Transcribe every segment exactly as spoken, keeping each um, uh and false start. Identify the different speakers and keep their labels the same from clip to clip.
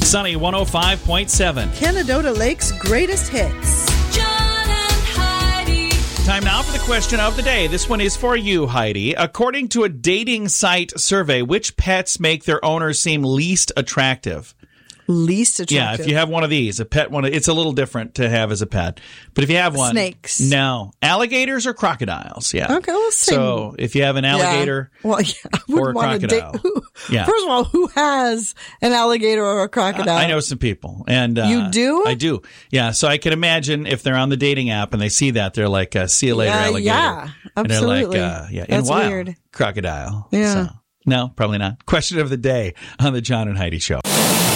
Speaker 1: Sunny one oh five point seven.
Speaker 2: Canadota Lake's greatest hits.
Speaker 3: John and Heidi.
Speaker 1: Time now for the question of the day. This one is for you, Heidi. According to a dating site survey, which pets make their owners seem least attractive?
Speaker 2: Least attractive.
Speaker 1: Yeah, if you have one of these, a pet one, it's a little different to have as a pet. But if you have one,
Speaker 2: snakes.
Speaker 1: No, alligators or crocodiles. Yeah.
Speaker 2: Okay, well, same.
Speaker 1: So if you have an alligator,
Speaker 2: yeah. Well, yeah, I would
Speaker 1: or a
Speaker 2: want
Speaker 1: crocodile,
Speaker 2: to date, who,
Speaker 1: yeah.
Speaker 2: First of all, who has an alligator or a crocodile?
Speaker 1: I, I know some people, and uh,
Speaker 2: you do.
Speaker 1: I do. Yeah. So I can imagine if they're on the dating app and they see that, they're like, uh, "See you later,
Speaker 2: yeah,
Speaker 1: alligator."
Speaker 2: Yeah, absolutely.
Speaker 1: And they're like, uh, "Yeah,
Speaker 2: that's
Speaker 1: and wild,
Speaker 2: weird."
Speaker 1: Crocodile.
Speaker 2: Yeah.
Speaker 1: So, no, probably not. Question of the day on the John and Heidi Show.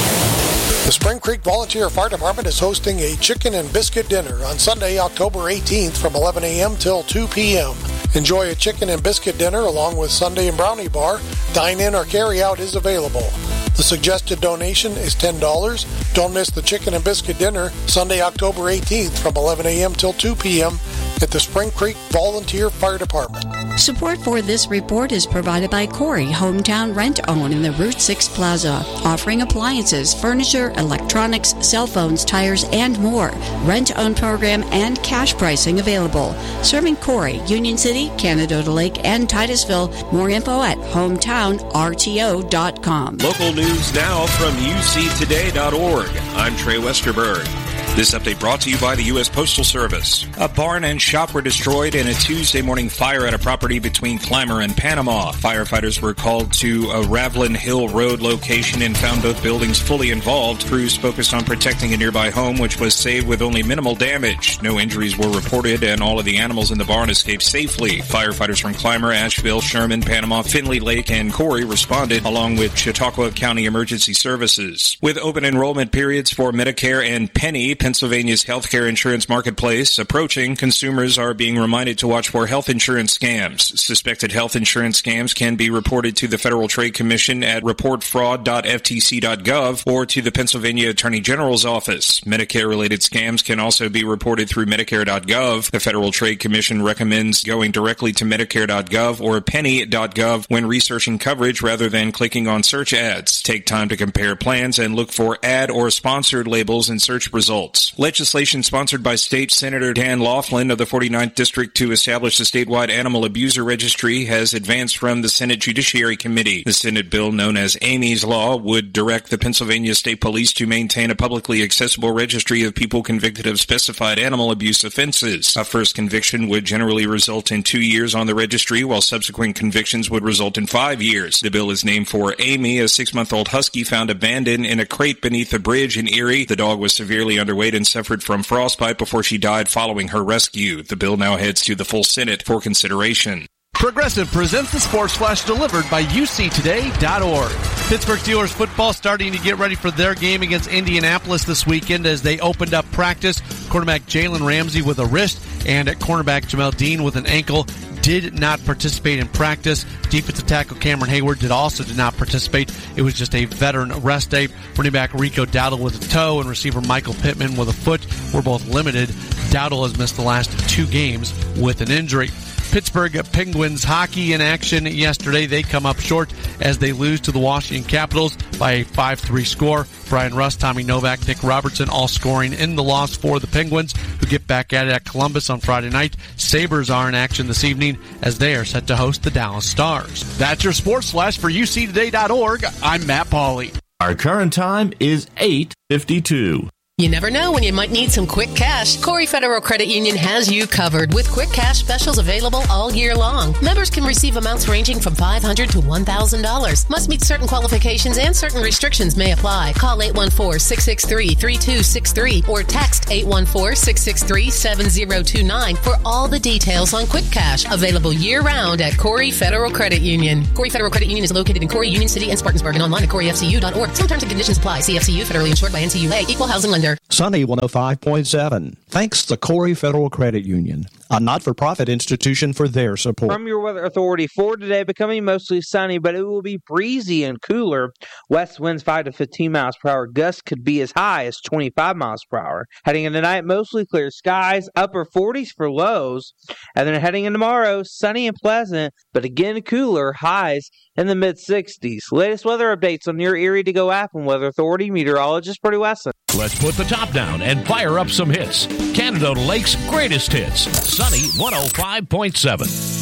Speaker 4: The Spring Creek Volunteer Fire Department is hosting a chicken and biscuit dinner on Sunday, October eighteenth from eleven a.m. till two p.m. Enjoy a chicken and biscuit dinner along with Sunday and brownie bar. Dine-in or carry-out is available. The suggested donation is ten dollars. Don't miss the chicken and biscuit dinner Sunday, October eighteenth from eleven a.m. till two p.m. at the Spring Creek Volunteer Fire Department.
Speaker 5: Support for this report is provided by Corey Hometown Rent-Own in the Route six Plaza, offering appliances, furniture, electronics, cell phones, tires, and more. Rent-Own program and cash pricing available. Serving Corey, Union City, Canadota Lake, and Titusville. More info at hometown r t o dot com.
Speaker 6: Local news now from u c today dot org. I'm Trey Westerberg. This update brought to you by the U S Postal Service. A barn and shop were destroyed in a Tuesday morning fire at a property between Clymer and Panama. Firefighters were called to a Ravelin Hill Road location and found both buildings fully involved. Crews focused on protecting a nearby home, which was saved with only minimal damage. No injuries were reported, and all of the animals in the barn escaped safely. Firefighters from Clymer, Asheville, Sherman, Panama, Findlay Lake, and Corey responded, along with Chautauqua County Emergency Services. With open enrollment periods for Medicare and Penny, Pennsylvania's healthcare insurance marketplace approaching, consumers are being reminded to watch for health insurance scams. Suspected health insurance scams can be reported to the Federal Trade Commission at report fraud dot f t c dot gov or to the Pennsylvania Attorney General's office. Medicare-related scams can also be reported through medicare dot gov. The Federal Trade Commission recommends going directly to medicare dot gov or penny dot gov when researching coverage rather than clicking on search ads. Take time to compare plans and look for ad or sponsored labels in search results. Legislation sponsored by State Senator Dan Laughlin of the forty-ninth District to establish a statewide animal abuser registry has advanced from the Senate Judiciary Committee. The Senate bill, known as Amy's Law, would direct the Pennsylvania State Police to maintain a publicly accessible registry of people convicted of specified animal abuse offenses. A first conviction would generally result in two years on the registry, while subsequent convictions would result in five years. The bill is named for Amy, a six-month-old husky found abandoned in a crate beneath a bridge in Erie. The dog was severely underweight and suffered from frostbite before she died following her rescue. The bill now heads to the full Senate for consideration.
Speaker 7: Progressive presents the Sports Flash delivered by u c today dot org. Pittsburgh Steelers football starting to get ready for their game against Indianapolis this weekend as they opened up practice. Quarterback Jalen Ramsey with a wrist and at cornerback Jamel Dean with an ankle did not participate in practice. Defensive tackle Cameron Hayward did also did not participate. It was just a veteran rest day. Running back Rico Dowdle with a toe and receiver Michael Pittman with a foot were both limited. Dowdle has missed the last two games with an injury. Pittsburgh Penguins hockey in action yesterday. They come up short as they lose to the Washington Capitals by a five three score. Brian Rust, Tommy Novak, Nick Robertson all scoring in the loss for the Penguins, who get back at it at Columbus on Friday night. Sabres are in action this evening as they are set to host the Dallas Stars. That's your Sports Flash for u c today dot org. I'm Matt Pauley.
Speaker 8: Our current time is eight fifty-two.
Speaker 9: You never know when you might need some quick cash. Corey Federal Credit Union has you covered with quick cash specials available all year long. Members can receive amounts ranging from five hundred dollars to one thousand dollars. Must meet certain qualifications and certain restrictions may apply. Call eight one four, six six three, three two six three or text eight one four, six six three, seven zero two nine for all the details on quick cash. Available year-round at Corey Federal Credit Union. Corey Federal Credit Union is located in Corey, Union City, and Spartansburg, and online at corey f c u dot org. Some terms and conditions apply. C F C U, federally insured by N C U A, equal housing lender. weather.
Speaker 10: Sunny one oh five point seven. Thanks to Corey Federal Credit Union, a not-for-profit institution, for their support.
Speaker 11: From your Weather Authority for today, becoming mostly sunny, but it will be breezy and cooler. West winds five to fifteen miles per hour. Gusts could be as high as twenty-five miles per hour. Heading into tonight, mostly clear skies, upper forties for lows. And then heading into tomorrow, sunny and pleasant, but again cooler, highs in the mid-sixties. Latest weather updates on your Erie to Go app and Weather Authority meteorologist Brody Wesson.
Speaker 12: Let's put the top down and fire up some hits. Canada Lake's greatest hits. Sunny one oh five point seven.